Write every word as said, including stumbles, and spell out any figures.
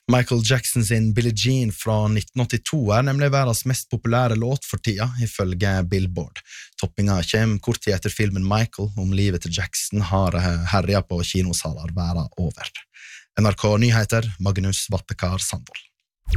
Michael Jackson sin Billie Jean fra nitten åttito er nemlig verdens mest populære låt for tida, ifølge Billboard. Toppinga kommer kort tid etter filmen Michael om livet til Jackson har herja på kinosaler verden over. N R K Nyheter, Magnus Vattekar Sandvold.